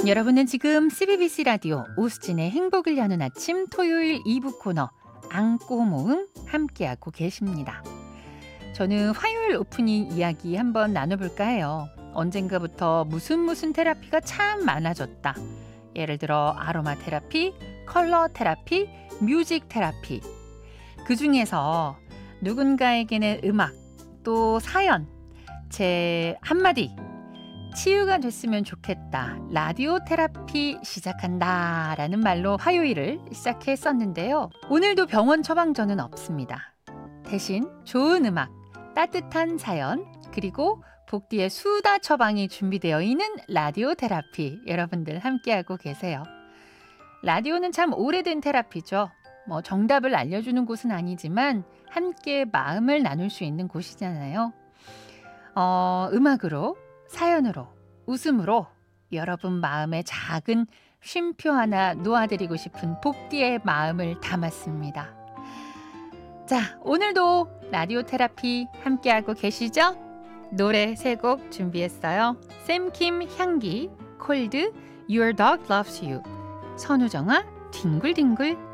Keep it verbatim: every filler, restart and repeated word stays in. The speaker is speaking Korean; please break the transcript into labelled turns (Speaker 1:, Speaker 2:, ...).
Speaker 1: 여러분은 지금 씨비비씨 라디오 오수진의 행복을 여는 아침 토요일 이 부 코너 안고 모음 함께하고 계십니다. 저는 화요일 오프닝 이야기 한번 나눠볼까 해요. 언젠가부터 무슨 무슨 테라피가 참 많아졌다. 예를 들어 아로마 테라피, 컬러 테라피, 뮤직 테라피. 그 중에서 누군가에게는 음악, 또 사연, 제 한마디 치유가 됐으면 좋겠다. 라디오 테라피 시작한다 라는 말로 화요일을 시작했었는데요. 오늘도 병원 처방전은 없습니다. 대신 좋은 음악, 따뜻한 사연, 그리고 복디의 수다 처방이 준비되어 있는 라디오 테라피 여러분들 함께하고 계세요. 라디오는 참 오래된 테라피죠. 뭐 정답을 알려주는 곳은 아니지만 함께 마음을 나눌 수 있는 곳이잖아요. 어, 음악으로, 사연으로, 웃음으로 여러분 마음에 작은 쉼표 하나 놓아드리고 싶은 복디의 마음을 담았습니다. 자, 오늘도 라디오 테라피 함께하고 계시죠? 노래 세 곡 준비했어요. 샘킴 향기, 콜드, Your Dog Loves You, 선우정아, 뒹굴뒹굴.